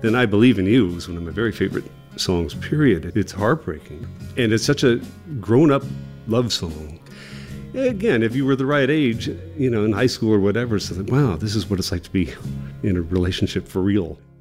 Then I Believe in You was one of my very favorite songs, period. It's heartbreaking. And it's such a grown-up love song. Again, if you were the right age, in high school or whatever, so that, wow, this is what it's like to be in a relationship for real.